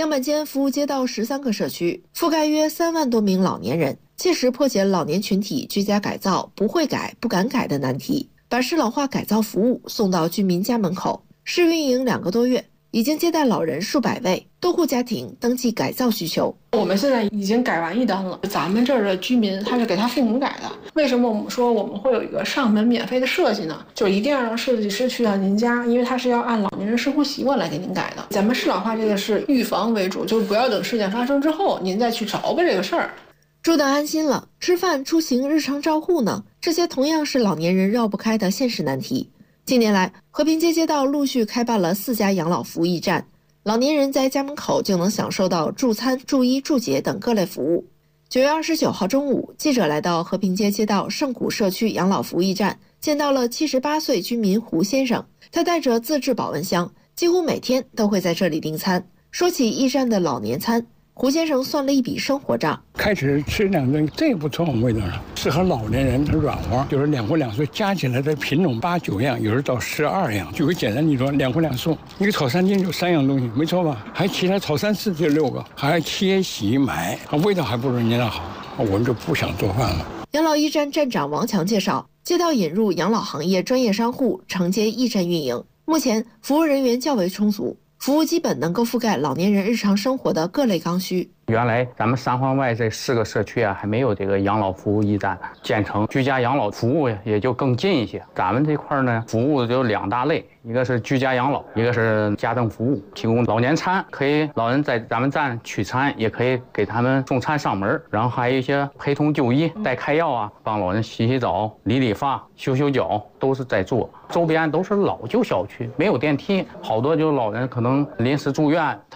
样板间服务街道13个社区，覆盖约3万多名老年人，切实破解老年群体居家改造不会改、不敢改的难题，把适老化改造服务送到居民家门口。试运营2个多月，已经接待老人数百位，多户家庭登记改造需求。 我们现在已经改完1单了，咱们这儿的居民他是给他父母改的。为什么我们说我们会有一个上门免费的设计呢？就一定要让设计师去到您家，因为他是要按老年人生活习惯来给您改的。咱们适老化这个是预防为主，就是不要等事件发生之后您再去找个这个事儿。 住得安心了，吃饭、出行、日常照护呢？这些同样是老年人绕不开的现实难题。近年来，和平街街道陆续开办了4家养老服务驿站，老年人在家门口就能享受到助餐、助医、助解等各类服务。9月29号中午，记者来到和平街街道圣谷社区养老服务驿站，见到了78岁居民胡先生。他带着自制保温箱，几乎每天都会在这里订餐。说起驿站的老年餐，胡先生算了一笔生活账。 开始吃2顿，这不错，味道上适合老年人，它软和，就是2荤2素加起来的品种8、9样，有时到12样。举个简单例说，2荤2素，一个炒3斤就3样东西，没错吧？还其他炒3次就6个，还切洗买，味道还不如人家好。我们就不想做饭了。 养老驿站站长王强介绍，街道引入养老行业专业商户承接驿站运营，目前服务人员较为充足，服务基本能够覆盖老年人日常生活的各类刚需。 原来咱们三环外这4个社区还没有这个养老服务驿站，建成居家养老服务也就更近一些。咱们这块呢，服务就2大类，一个是居家养老，一个是家政服务，提供老年餐，可以老人在咱们站取餐，也可以给他们送餐上门，然后还有一些陪同就医、带开药啊，帮老人洗洗澡、理理发、修修脚，都是在做。周边都是老旧小区，没有电梯，好多就老人可能临时住院。